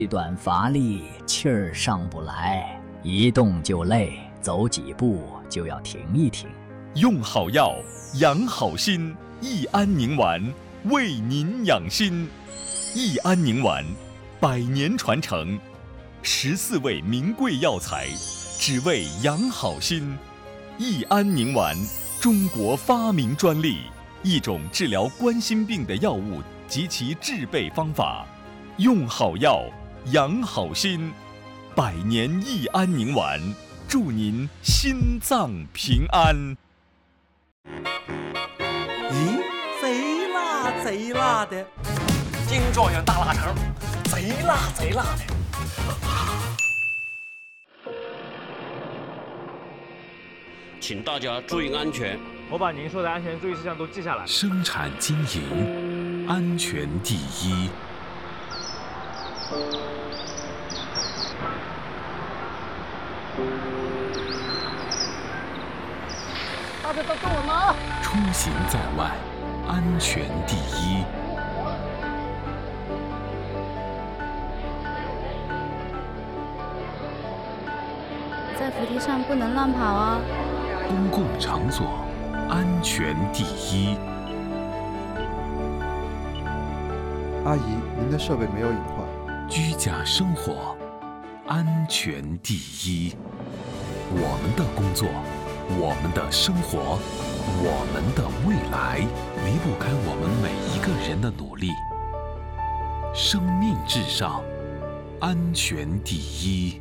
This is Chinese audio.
短乏力，气儿上不来，一动就累，走几步就要停一停。 用好药，养好心，益安宁丸为您养心。益安宁丸，100年传承，14味名贵药材，只为养好心。益安宁丸，中国发明专利，一种治疗冠心病的药物及其制备方法。用好药，养好心，100年益安宁丸，祝您心脏平安。 咦，贼辣贼辣的， 金状元大腊肠，贼辣贼辣的。 请大家注意安全。 我把您说的安全注意事项都记下来。 生产经营，安全第一。 大家都跟我拿。 出行在外，安全第一。 在扶梯上不能乱跑哦。 公共场所，安全第一。 阿姨，您的设备没有隐患。 居家生活，安全第一。我们的工作，我们的生活，我们的未来，离不开我们每一个人的努力。生命至上，安全第一。